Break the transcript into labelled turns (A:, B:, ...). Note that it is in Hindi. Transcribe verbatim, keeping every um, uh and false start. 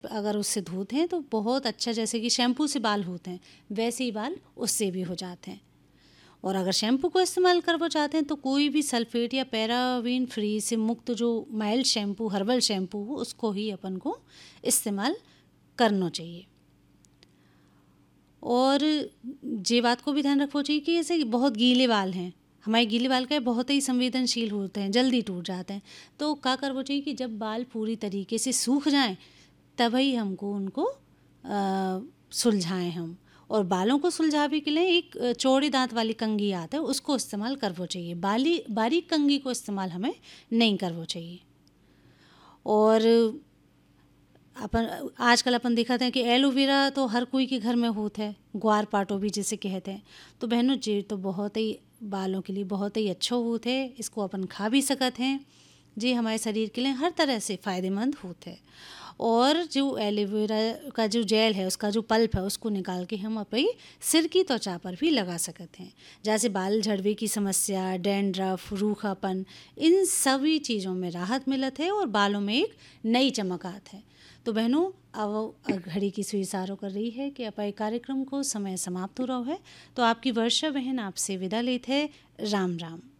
A: अगर उससे धोते हैं तो बहुत अच्छा, जैसे कि शैम्पू से बाल होते हैं वैसे ही बाल उससे भी हो जाते हैं। और अगर शैम्पू को इस्तेमाल करना चाहते हैं तो कोई भी सल्फेट या पैराबीन फ्री से मुक्त जो माइल्ड शैम्पू, हर्बल शैम्पू हो, उसको ही अपन को इस्तेमाल करना चाहिए। और ये बात को भी ध्यान रखना चाहिए कि जैसे बहुत गीले बाल हैं, हमारे गीले बाल का बहुत ही संवेदनशील होते हैं, जल्दी टूट जाते हैं, तो क्या करना चाहिए कि जब बाल पूरी तरीके से सूख जाएं तभी हमको उनको आ, सुलझाएं हम। और बालों को सुलझाने के लिए एक चौड़े दांत वाली कंघी आता है, उसको इस्तेमाल करना चाहिए। बाली बारीक कंघी को इस्तेमाल हमें नहीं करना चाहिए। और अपन आजकल अपन दिखाते हैं कि एलोवेरा तो हर कोई के घर में होता है, ग्वार पाटो भी जिसे कहते हैं। तो बहनों जी तो बहुत ही बालों के लिए बहुत ही अच्छा होता है, इसको अपन खा भी सकते हैं जी, हमारे शरीर के लिए हर तरह से फ़ायदेमंद होता है। और जो एलोवेरा का जो जेल है, उसका जो पल्प है, उसको निकाल के हम अपनी सिर की त्वचा पर भी लगा सकते हैं। जैसे बाल झड़ने की समस्या, डैंड्रफ, रूखापन, इन सभी चीज़ों में राहत मिलत है और बालों में एक नई चमक आत है। तो बहनों अब घड़ी की सुई इशारों कर रही है कि अपने कार्यक्रम को समय समाप्त हो रहा है, तो आपकी वर्षा बहन आपसे विदा लेते है। राम राम।